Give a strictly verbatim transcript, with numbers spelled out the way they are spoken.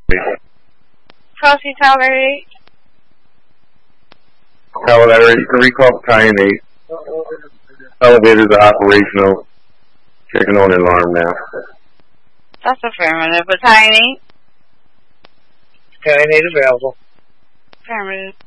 Crossing Tower eight. Tower eight, recall Cayenne eight. Elevators are operational. Checking on the alarm now. That's affirmative. Battalion eight. Battalion eight available. Affirmative.